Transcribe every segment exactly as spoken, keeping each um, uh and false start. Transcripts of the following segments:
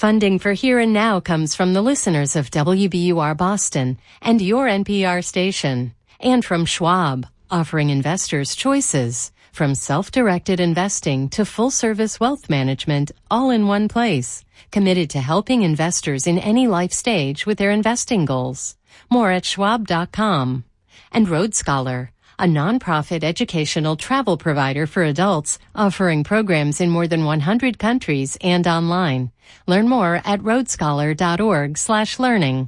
Funding for Here and Now comes from the listeners of W B U R Boston and your N P R station, and from Schwab, offering investors choices, from self-directed investing to full-service wealth management, all in one place, committed to helping investors in any life stage with their investing goals. More at schwab dot com. And Road Scholar, a nonprofit educational travel provider for adults, offering programs in more than one hundred countries and online. Learn more at road scholar dot org slash learning.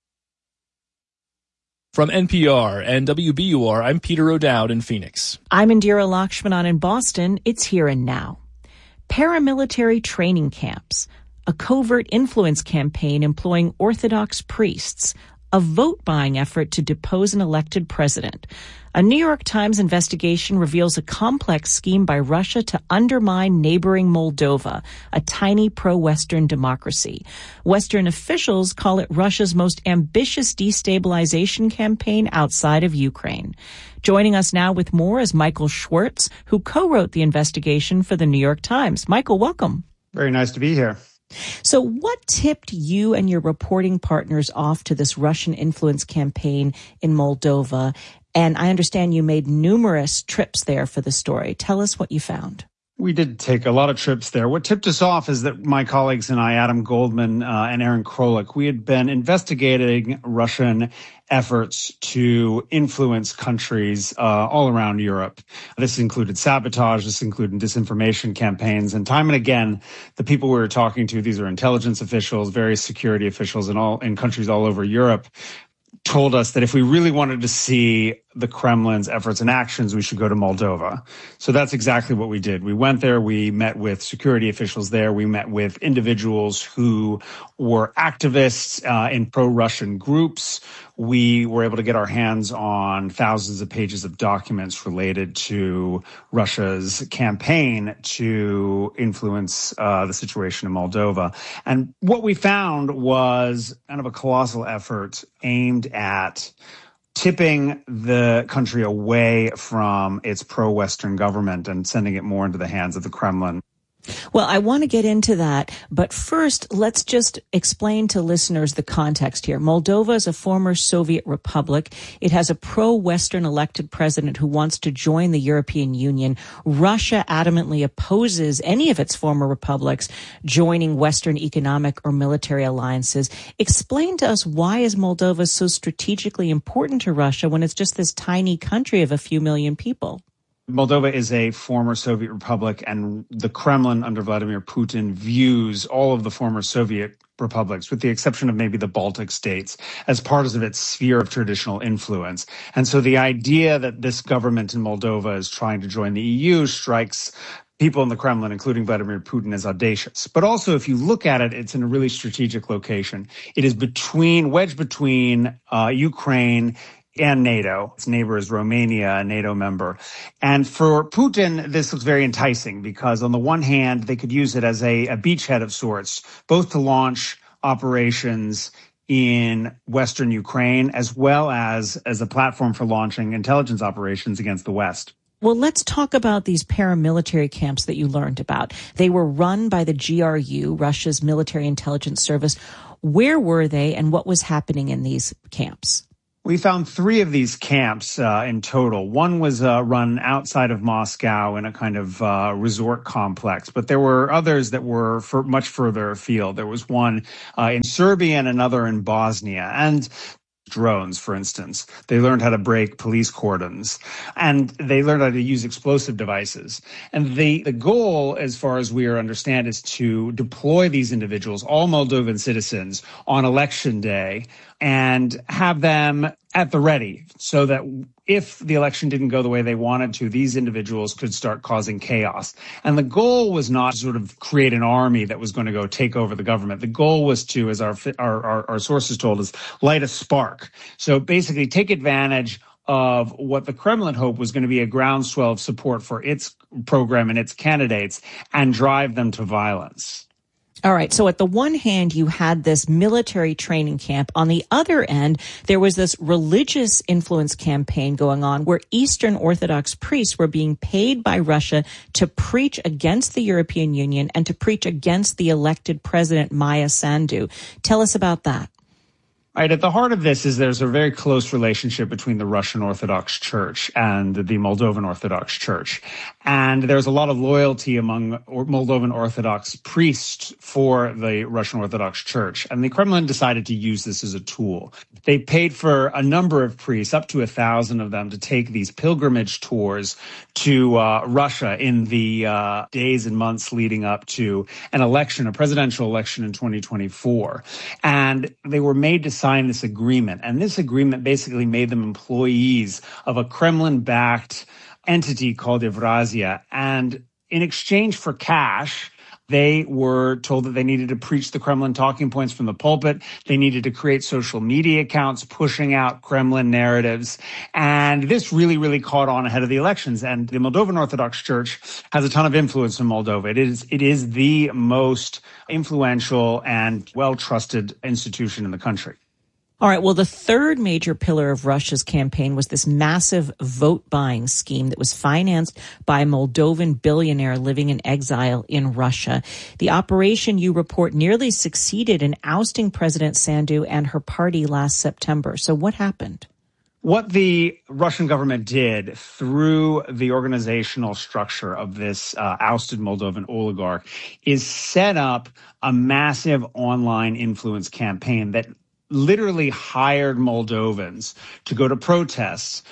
From N P R and W B U R, I'm Peter O'Dowd in Phoenix. I'm Indira Lakshmanan in Boston. It's Here and Now. Paramilitary training camps, a covert influence campaign employing Orthodox priests, a vote-buying effort to depose an elected president. A New York Times investigation reveals a complex scheme by Russia to undermine neighboring Moldova, a tiny pro-Western democracy. Western officials call it Russia's most ambitious destabilization campaign outside of Ukraine. Joining us now with more is Michael Schwartz, who co-wrote the investigation for the New York Times. Michael, welcome. Very nice to be here. So what tipped you and your reporting partners off to this Russian influence campaign in Moldova? And I understand you made numerous trips there for the story. Tell us what you found. We did take a lot of trips there. What tipped us off is that my colleagues and I, Adam Goldman uh, and Aaron Krolik, we had been investigating Russian efforts to influence countries uh, all around Europe. This included sabotage, this included disinformation campaigns, and time and again, the people we were talking to, these are intelligence officials, various security officials in all in countries all over Europe, told us that if we really wanted to see the Kremlin's efforts and actions, we should go to Moldova. So that's exactly what we did. We went there. We met with security officials there. We met with individuals who were activists uh, in pro-Russian groups. We were able to get our hands on thousands of pages of documents related to Russia's campaign to influence uh, the situation in Moldova. And what we found was kind of a colossal effort aimed at tipping the country away from its pro-Western government and sending it more into the hands of the Kremlin. Well, I want to get into that, but first, let's just explain to listeners the context here. Moldova is a former Soviet republic. It has a pro-Western elected president who wants to join the European Union. Russia adamantly opposes any of its former republics joining Western economic or military alliances. Explain to us, why is Moldova so strategically important to Russia when it's just this tiny country of a few million people? Moldova is a former Soviet republic, and the Kremlin under Vladimir Putin views all of the former Soviet republics, with the exception of maybe the Baltic states, as part of its sphere of traditional influence. And so the idea that this government in Moldova is trying to join the E U strikes people in the Kremlin, including Vladimir Putin, as audacious. But also, if you look at it, it's in a really strategic location. It is between, wedged between uh, Ukraine and NATO. Its neighbor is Romania, a NATO member. And for Putin, this looks very enticing because on the one hand, they could use it as a, a beachhead of sorts, both to launch operations in Western Ukraine, as well as as a platform for launching intelligence operations against the West. Well, let's talk about these paramilitary camps that you learned about. They were run by the G R U, Russia's military intelligence service. Where were they and what was happening in these camps? We found three of these camps uh, in total. One was uh, run outside of Moscow in a kind of uh, resort complex, but there were others that were for much further afield. There was one uh, in Serbia and another in Bosnia. And drones, for instance. They learned how to break police cordons, and they learned how to use explosive devices. And the, the goal, as far as we understand, is to deploy these individuals, all Moldovan citizens, on election day and have them at the ready so that if the election didn't go the way they wanted to, these individuals could start causing chaos. And the goal was not to sort of create an army that was going to go take over the government. The goal was to, as our, our, our, our sources told us, light a spark. So basically take advantage of what the Kremlin hoped was going to be a groundswell of support for its program and its candidates and drive them to violence. All right. So at the one hand, you had this military training camp. On the other end, there was this religious influence campaign going on where Eastern Orthodox priests were being paid by Russia to preach against the European Union and to preach against the elected president, Maya Sandu. Tell us about that. Right. At the heart of this is there's a very close relationship between the Russian Orthodox Church and the Moldovan Orthodox Church. And there's a lot of loyalty among Moldovan Orthodox priests for the Russian Orthodox Church. And the Kremlin decided to use this as a tool. They paid for a number of priests, up to a thousand of them, to take these pilgrimage tours to uh, Russia in the uh, days and months leading up to an election, a presidential election in twenty twenty-four. And they were made to sign this agreement. And this agreement basically made them employees of a Kremlin-backed entity called Evrazia. And in exchange for cash, they were told that they needed to preach the Kremlin talking points from the pulpit. They needed to create social media accounts pushing out Kremlin narratives. And this really, really caught on ahead of the elections. And the Moldovan Orthodox Church has a ton of influence in Moldova. It is, it is the most influential and well-trusted institution in the country. All right. Well, the third major pillar of Russia's campaign was this massive vote buying scheme that was financed by a Moldovan billionaire living in exile in Russia. The operation, you report, nearly succeeded in ousting President Sandu and her party last September. So what happened? What the Russian government did through the organizational structure of this uh, ousted Moldovan oligarch is set up a massive online influence campaign that literally hired Moldovans to go to protests,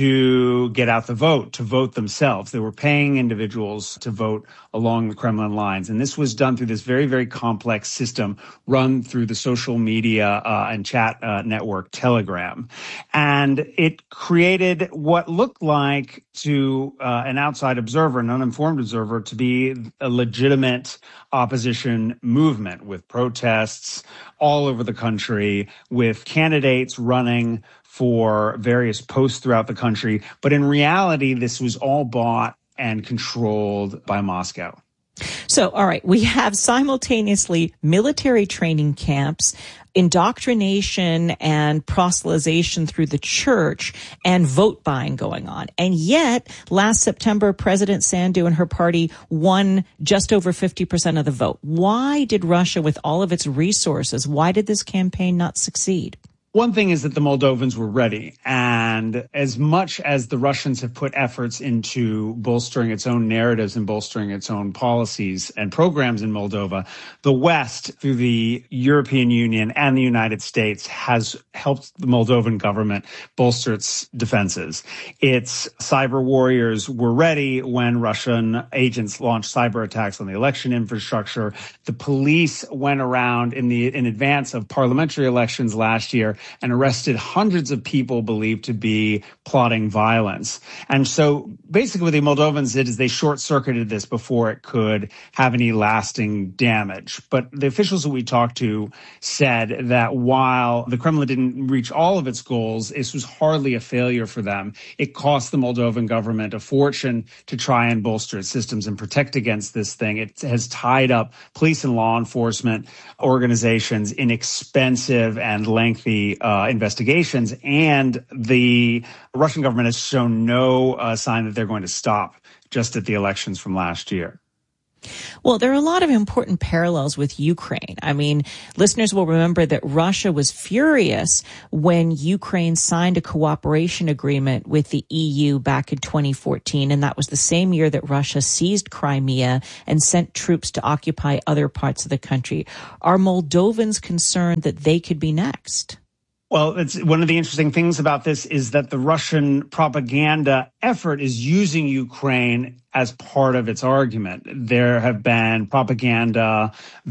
to get out the vote, to vote themselves. They were paying individuals to vote along the Kremlin lines. And this was done through this very, very complex system run through the social media uh, and chat uh, network Telegram. And it created what looked like to uh, an outside observer, an uninformed observer, to be a legitimate opposition movement with protests all over the country, with candidates running for various posts throughout the country. But in reality, this was all bought and controlled by Moscow. So, all right, we have simultaneously military training camps, indoctrination and proselytization through the church, and vote buying going on. And yet, last September, President Sandu and her party won just over fifty percent of the vote. Why did Russia, with all of its resources, why did this campaign not succeed? One thing is that the Moldovans were ready. And as much as the Russians have put efforts into bolstering its own narratives and bolstering its own policies and programs in Moldova, the West, through the European Union and the United States, has helped the Moldovan government bolster its defenses. Its cyber warriors were ready when Russian agents launched cyber attacks on the election infrastructure. The police went around in the in advance of parliamentary elections last year and arrested hundreds of people believed to be plotting violence. And so basically what the Moldovans did is they short-circuited this before it could have any lasting damage. But the officials that we talked to said that while the Kremlin didn't reach all of its goals, this was hardly a failure for them. It cost the Moldovan government a fortune to try and bolster its systems and protect against this thing. It has tied up police and law enforcement organizations in expensive and lengthy uh, investigations, and the Russian government has shown no uh, sign that they're going to stop just at the elections from last year. Well, there are a lot of important parallels with Ukraine. I mean, listeners will remember that Russia was furious when Ukraine signed a cooperation agreement with the E U back in twenty fourteen, and that was the same year that Russia seized Crimea and sent troops to occupy other parts of the country. Are Moldovans concerned that they could be next? Well, it's one of the interesting things about this is that the Russian propaganda effort is using Ukraine as part of its argument. There have been propaganda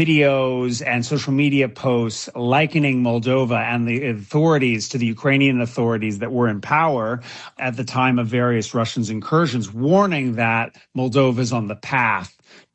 videos and social media posts likening Moldova and the authorities to the Ukrainian authorities that were in power at the time of various Russian incursions, warning that Moldova is on the path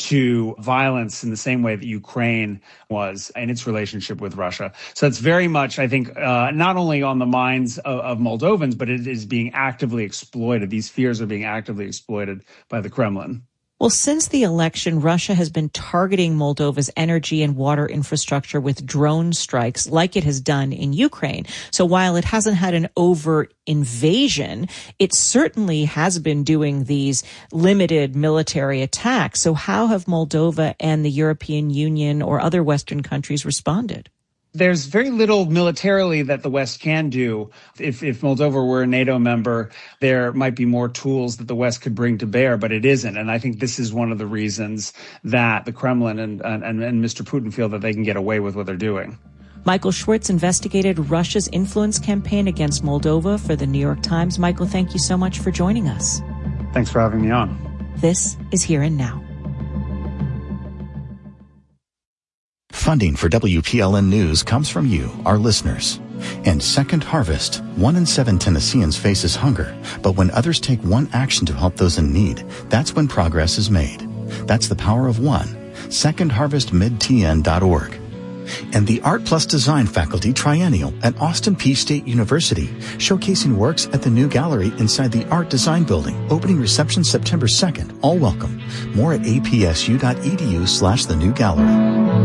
to violence in the same way that Ukraine was in its relationship with Russia. So it's very much, I think, uh, not only on the minds of, of Moldovans, but it is being actively exploited. These fears are being actively exploited by the Kremlin. Well, since the election, Russia has been targeting Moldova's energy and water infrastructure with drone strikes like it has done in Ukraine. So while it hasn't had an overt invasion, it certainly has been doing these limited military attacks. So how have Moldova and the European Union or other Western countries responded? There's very little militarily that the West can do. If, if Moldova were a NATO member, there might be more tools that the West could bring to bear, but it isn't. And I think this is one of the reasons that the Kremlin and, and, and Mister Putin feel that they can get away with what they're doing. Michael Schwartz investigated Russia's influence campaign against Moldova for the New York Times. Michael, thank you so much for joining us. Thanks for having me on. This is Here and Now. Funding for W P L N News comes from you, our listeners. And Second Harvest, one in seven Tennesseans faces hunger, but when others take one action to help those in need, that's when progress is made. That's the power of one. second harvest mid T N dot org. And the Art Plus Design Faculty Triennial at Austin Peay State University, showcasing works at the new gallery inside the Art Design Building. Opening reception September second. All welcome. More at apsu dot edu slash the new gallery.